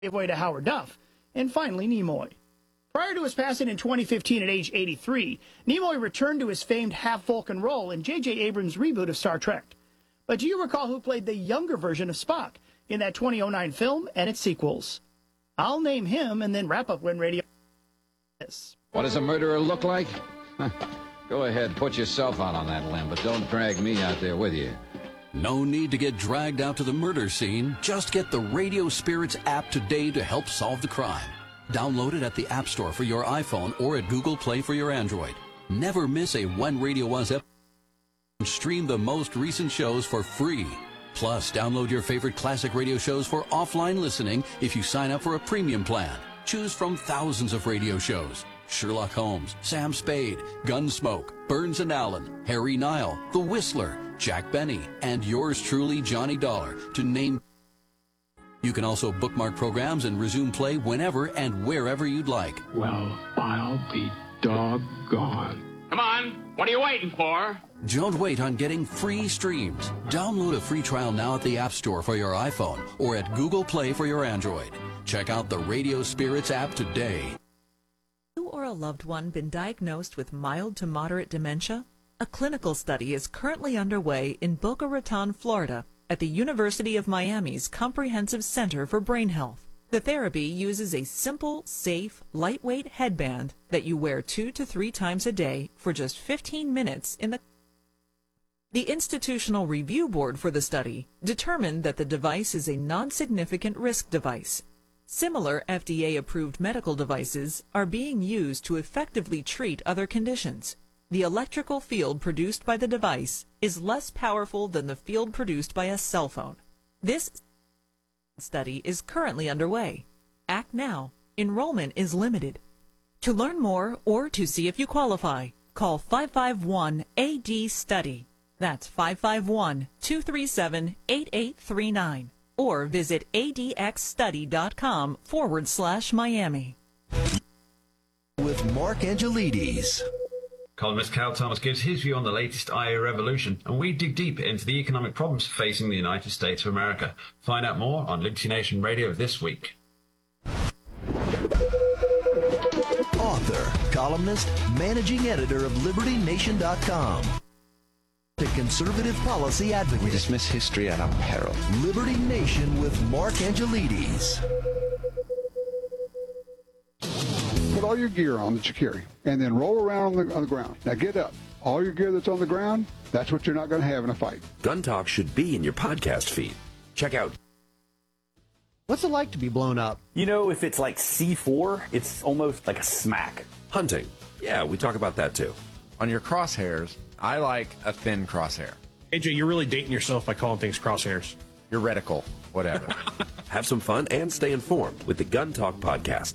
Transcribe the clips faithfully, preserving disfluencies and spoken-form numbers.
gave way to Howard Duff, and finally Nimoy. Prior to his passing in twenty fifteen at age eighty-three, Nimoy returned to his famed half-Vulcan role in J J Abrams' reboot of Star Trek. But do you recall who played the younger version of Spock in that twenty oh nine film and its sequels? I'll name him and then wrap up When Radio... What does a murderer look like? Go ahead, put yourself out on that limb, but don't drag me out there with you. No need to get dragged out to the murder scene. Just get the Radio Spirits app today to help solve the crime. Download it at the App Store for your iPhone or at Google Play for your Android. Never miss a When Radio Was episode. Stream the most recent shows for free. Plus, download your favorite classic radio shows for offline listening if you sign up for a premium plan. Choose from thousands of radio shows. Sherlock Holmes, Sam Spade, Gunsmoke, Burns and Allen, Harry Nile, The Whistler, Jack Benny, and yours truly, Johnny Dollar, to name. You can also bookmark programs and resume play whenever and wherever you'd like. Well, I'll be doggone. Come on, what are you waiting for? Don't wait on getting free streams. Download a free trial now at the App Store for your iPhone or at Google Play for your Android. Check out the Radio Spirits app today. You or a loved one been diagnosed with mild to moderate dementia? A clinical study is currently underway in Boca Raton, Florida, at the University of Miami's Comprehensive Center for Brain Health. The therapy uses a simple, safe, lightweight headband that you wear two to three times a day for just fifteen minutes in the The Institutional Review Board for the study determined that the device is a non-significant risk device. Similar F D A-approved medical devices are being used to effectively treat other conditions. The electrical field produced by the device is less powerful than the field produced by a cell phone. This study is currently underway. Act now. Enrollment is limited. To learn more or to see if you qualify, call five five one A D study. That's five five one, two three seven, eight eight three nine. Or visit adxstudy.com forward slash Miami. With Mark Angelides. Columnist Cal Thomas gives his view on the latest I A revolution, and we dig deep into the economic problems facing the United States of America. Find out more on Liberty Nation Radio this week. Author, columnist, managing editor of Liberty Nation dot com. A conservative policy advocate. We dismiss history at our peril. Liberty Nation with Mark Angelides. Put all your gear on that you carry, and then roll around on the, on the ground. Now get up. All your gear that's on the ground, that's what you're not going to have in a fight. Gun Talk should be in your podcast feed. Check out. What's it like to be blown up? You know, if it's like C four, it's almost like a smack. Hunting. Yeah, we talk about that too. On your crosshairs, I like a thin crosshair. A J, you're really dating yourself by calling things crosshairs. Your reticle, whatever. Have some fun and stay informed with the Gun Talk podcast.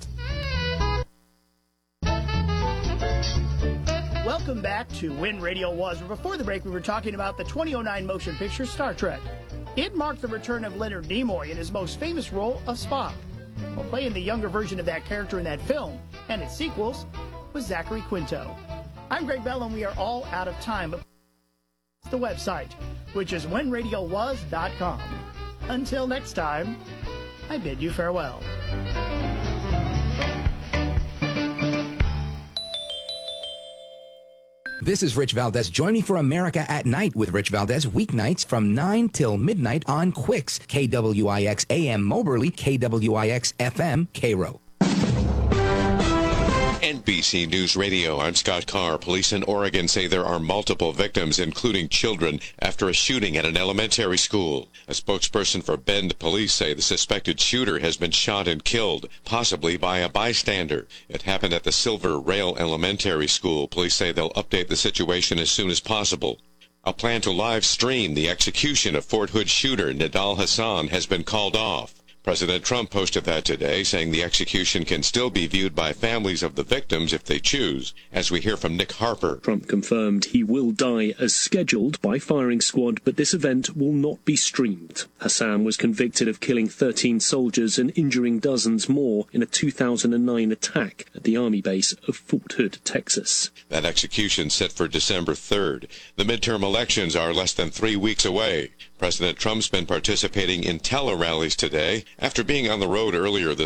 Welcome back to When Radio Was. Before the break, we were talking about the twenty oh nine motion picture Star Trek. It marked the return of Leonard Nimoy in his most famous role of Spock. While playing the younger version of that character in that film and its sequels was Zachary Quinto. I'm Greg Bell, and we are all out of time, but the website, which is when radio was dot com. Until next time, I bid you farewell. This is Rich Valdez. Join me for America at Night with Rich Valdez, weeknights from nine till midnight on Quix, K W I X A M Moberly, K W I X F M Cairo. N B C News Radio, I'm Scott Carr. Police in Oregon say there are multiple victims, including children, after a shooting at an elementary school. A spokesperson for Bend police say the suspected shooter has been shot and killed, possibly by a bystander. It happened at the Silver Rail Elementary School. Police say they'll update the situation as soon as possible. A plan to live stream the execution of Fort Hood shooter Nidal Hassan has been called off. President Trump posted that today, saying the execution can still be viewed by families of the victims if they choose, as we hear from Nick Harper. Trump confirmed he will die as scheduled by firing squad, but this event will not be streamed. Hassan was convicted of killing thirteen soldiers and injuring dozens more in a two thousand nine attack at the Army base of Fort Hood, Texas. That execution set for December third. The midterm elections are less than three weeks away. President Trump's been participating in tele-rallies today after being on the road earlier this